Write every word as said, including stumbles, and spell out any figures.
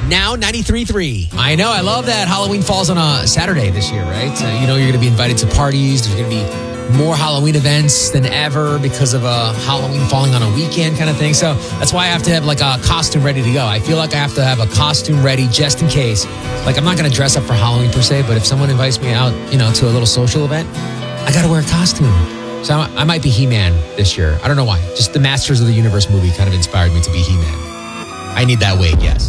Now ninety-three point three. I know. I love that Halloween falls on a Saturday this year, right? Uh, you know, you're going to be invited to parties. There's going to be more Halloween events than ever because of uh, Halloween falling on a weekend kind of thing. So that's why I have to have like a costume ready to go. I feel like I have to have a costume ready just in case. Like, I'm not going to dress up for Halloween per se, but if someone invites me out, you know, to a little social event, I got to wear a costume. So I, I might be He-Man this year. I don't know why. Just the Masters of the Universe movie kind of inspired me to be He-Man. I need that wig, yes.